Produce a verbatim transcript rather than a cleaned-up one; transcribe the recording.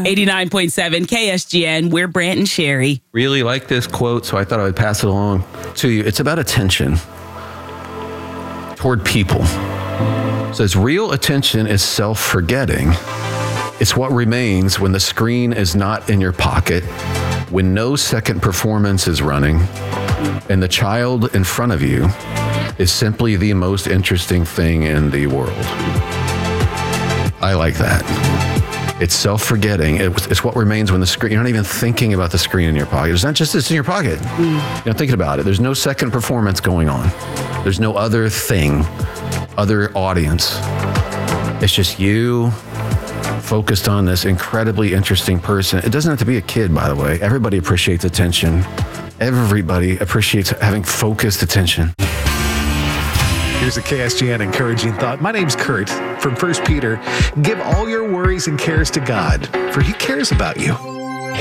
eighty-nine point seven K S G N. We're Brant and Sherry. Really like this quote, so I thought I would pass it along to you. It's about attention toward people. It says, real attention is self-forgetting. It's what remains when the screen is not in your pocket, when no second performance is running, and the child in front of you is simply the most interesting thing in the world. I like that. It's self-forgetting. It's what remains when the screen, you're not even thinking about the screen in your pocket. It's not just it's in your pocket. Mm. You're not thinking about it. There's no second performance going on. There's no other thing, other audience. It's just you focused on this incredibly interesting person. It doesn't have to be a kid, by the way. Everybody appreciates attention. Everybody appreciates having focused attention. Here's a K S G N encouraging thought. My name's Kurt from First Peter. Give all your worries and cares to God, for he cares about you.